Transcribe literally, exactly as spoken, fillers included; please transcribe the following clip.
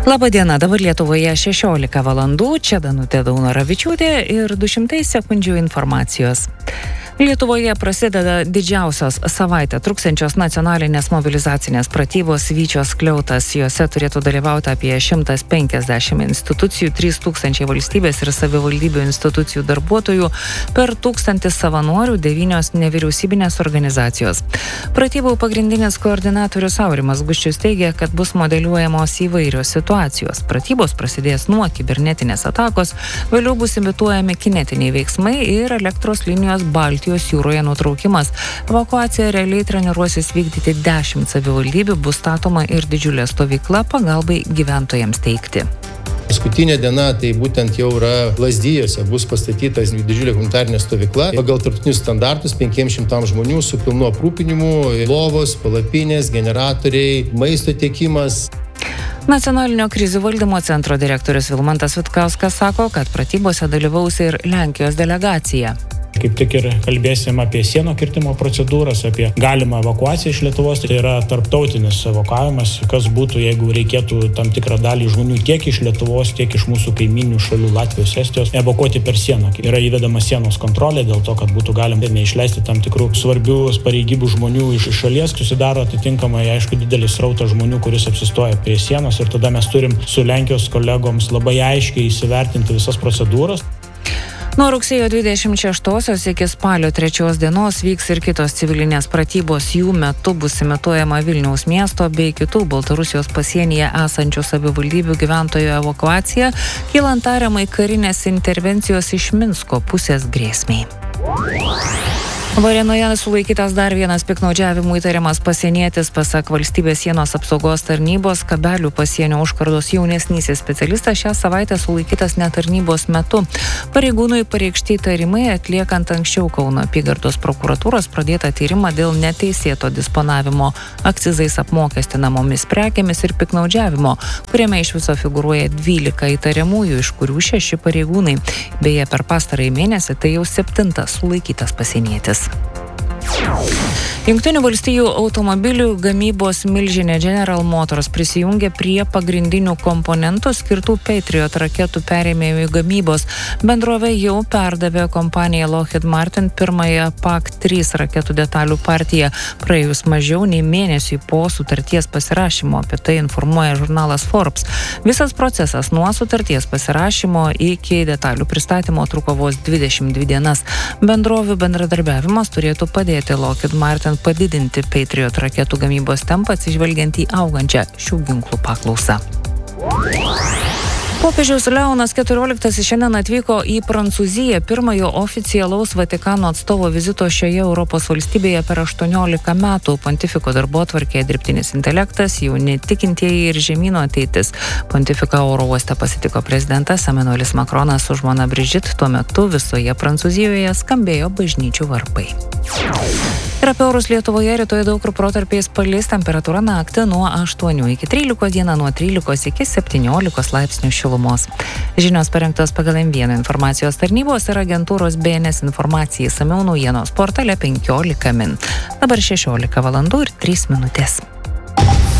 Labą dieną, dabar Lietuvoje šešiolika valandų, čia Danutė Daunoravičiūtė ir du šimtai sekundžių informacijos. Lietuvoje prasideda didžiausios savaitę truksiančios nacionalinės mobilizacinės pratybos Vyčio skliautas. Juose turėtų dalyvauti apie šimtas penkiasdešimt institucijų, trys tūkstančiai valstybės ir savivaldybių institucijų darbuotojų, per tūkstantis savanorių, devynios nevyriausybinės organizacijos. Pratybų pagrindinis koordinatorius Aurimas Guščius teigia, kad bus modeliuojamos įvairios situacijos. Pratybos prasidės nuo kibernetinės atakos, vėliau bus imituojami kinetiniai veiksmai ir elektros linijos Baltijos jūroje nutraukimas. Evakuacija realiai treniruosis vykdyti dešimt savivaldybių, bus statoma ir didžiulė stovykla pagalbai gyventojams teikti. Paskutinė diena tai būtent jau yra Lazdijose, bus pastatytas didžiulė humanitarinė stovykla. Pagal tarptautinius standartus penkiems šimtams žmonių su pilnu aprūpinimu, lovos, palapinės, generatoriai, maisto tiekimas. Nacionalinio krizių valdymo centro direktorius Vilmantas Vitkauskas sako, kad pratybose dalyvaus ir Lenkijos delegacija. Kaip tik ir kalbėsim apie sienų kirtimo procedūras, apie galimą evakuaciją iš Lietuvos. Tai yra tarptautinis evakuavimas, kas būtų, jeigu reikėtų tam tikrą dalį žmonių tiek iš Lietuvos, tiek iš mūsų kaiminių šalių Latvijos, Estijos evakuoti per sieną. Yra įvedama sienos kontrolė dėl to, kad būtų galima neišleisti tam tikrų svarbių pareigybių žmonių iš šalies. Susidaro atitinkamai, aišku, didelis srautas žmonių, kuris apsistoja prie sienos, ir tada mes turim su Lenkijos kolegoms labai aiškiai įsivertinti visas procedūras. Nuo rugsėjo dvidešimt šeštosios iki spalio trečios dienos vyks ir kitos civilinės pratybos. Jų metu bus imituojama Vilniaus miesto bei kitų Baltarusijos pasienyje esančių savivaldybių gyventojų evakuacija, kylant tariamai karinės intervencijos iš Minsko pusės grėsmei. Varėnoje sulaikytas dar vienas piktnaudžiavimų įtariamas pasienietis. Pasak valstybės sienos apsaugos tarnybos, Kabelių pasienio užkardos jaunesnysis specialistas šią savaitę sulaikytas netarnybos metu. Pareigūnui pareikšti įtarimai atliekant anksčiau Kauno apygardos prokuratūros pradėtą tyrimą dėl neteisėto disponavimo akcizais apmokestinamomis prekėmis ir piktnaudžiavimo, kuriame iš viso figūruoja dvylika įtariamųjų, iš kurių šeši pareigūnai. Beje, per pastarąjį mėnesį tai jau septintas sulaikytas pasienietis. Jungtinių valstijų automobilių gamybos milžinė General Motors prisijungė prie pagrindinių komponentų skirtų Patriot raketų perėmėjų gamybos. Bendrovė jau perdavė kompanijai Lockheed Martin pirmąją P A C trys raketų detalių partiją praėjus mažiau nei mėnesiui po sutarties pasirašymo. Apie tai informuoja žurnalas Forbes. Visas procesas nuo sutarties pasirašymo iki detalių pristatymo truko vos dvidešimt dvi dienas. Bendrovių bendradarbiavimas turėtų padėti Lockheed Martin padidinti Patriot raketų gamybos tempą atsižvelgiant į augančią šių ginklų paklausą. Popiežius Leonas keturioliktasis šiandien atvyko į Prancūziją pirmojo oficialaus Vatikano atstovo vizito šioje Europos valstybėje per aštuoniolika metų. Pontifiko darbotvarkėje dirbtinis intelektas, jauni tikintieji ir žemyno ateitis. Pontifiką oro uoste pasitiko prezidentas Emanuelis Makronas su žmona Brigitte. Tuo metu visoje Prancūzijoje skambėjo bažnyčių varpai. Ir apie orus Lietuvoje rytoj daug kur protarpiais palis, temperatūra naktį nuo aštuonių iki trylikos, dieną nuo trylikos iki septyniolikos laipsnių šilumos. Žinios parengtos pagal M vieną informacijos tarnybos ir agentūros B N S informacijai išsamiau naujienos portale penkiolika min. Dabar šešiolika valandų ir trys minutės.